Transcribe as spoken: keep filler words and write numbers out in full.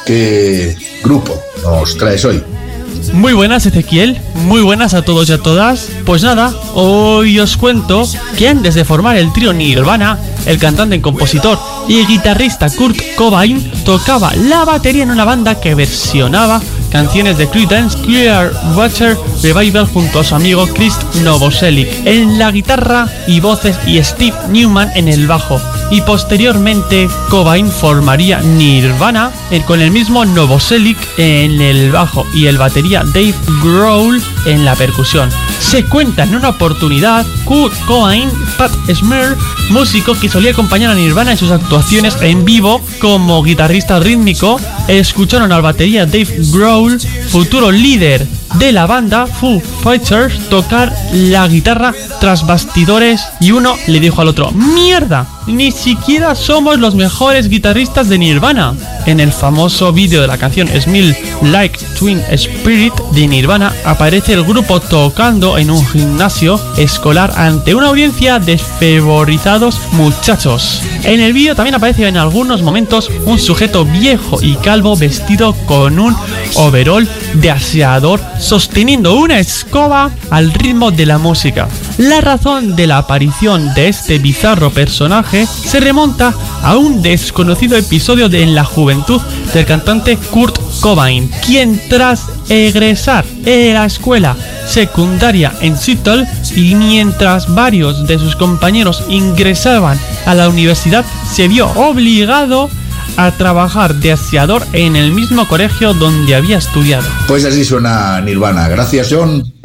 ¿qué grupo nos traes hoy? Muy buenas, Ezequiel, muy buenas a todos y a todas. Pues nada, hoy os cuento que antes de formar el trío Nirvana, el cantante, compositor y guitarrista Kurt Cobain tocaba la batería en una banda que versionaba canciones de Creedence Clearwater Revival junto a su amigo Chris Novoselic en la guitarra y voces y Steve Newman en el bajo. Y posteriormente Cobain formaría Nirvana con el mismo Novoselic en el bajo y el batería Dave Grohl en la percusión. Se cuenta en una oportunidad Kurt Cobain, Pat Smear, músico que solía acompañar a Nirvana en sus actuaciones en vivo como guitarrista rítmico, escucharon al batería Dave Grohl, futuro líder de la banda Foo Fighters, tocar la guitarra tras bastidores, y uno le dijo al otro: ¡mierda! Ni siquiera somos los mejores guitarristas de Nirvana. En el famoso vídeo de la canción Smell Like Teen Spirit de Nirvana aparece el grupo tocando en un gimnasio escolar ante una audiencia de fervorizados muchachos. En el vídeo también aparece en algunos momentos un sujeto viejo y calvo vestido con un overol de aseador sosteniendo una escoba al ritmo de la música. La razón de la aparición de este bizarro personaje se remonta a un desconocido episodio de en la juventud del cantante Kurt Cobain, quien tras egresar de la escuela secundaria en Seattle y mientras varios de sus compañeros ingresaban a la universidad, se vio obligado a trabajar de aseador en el mismo colegio donde había estudiado. Pues así suena Nirvana. Gracias, John.